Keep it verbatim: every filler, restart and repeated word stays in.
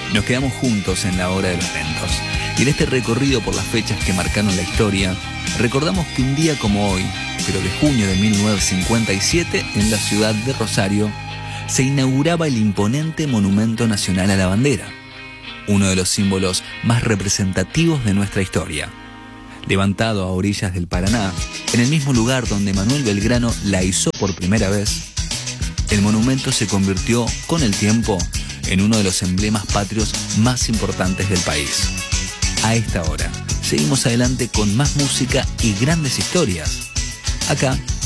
Nos quedamos juntos en la hora de los lentos. Y en este recorrido por las fechas que marcaron la historia, recordamos que un día como hoy, pero de junio de mil novecientos cincuenta y siete, en la ciudad de Rosario, se inauguraba el imponente Monumento Nacional a la Bandera, uno de los símbolos más representativos de nuestra historia. Levantado a orillas del Paraná, en el mismo lugar donde Manuel Belgrano la izó por primera vez, el monumento se convirtió, con el tiempo, en uno de los emblemas patrios más importantes del país. A esta hora, seguimos adelante con más música y grandes historias, acá